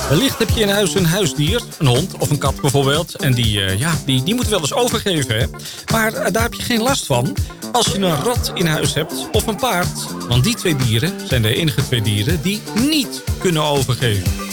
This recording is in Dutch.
Wellicht heb je in huis een huisdier, een hond of een kat bijvoorbeeld. En die moet wel eens overgeven, hè? Maar daar heb je geen last van als je een rat in huis hebt of een paard. Want die twee dieren zijn de enige twee dieren die niet kunnen overgeven.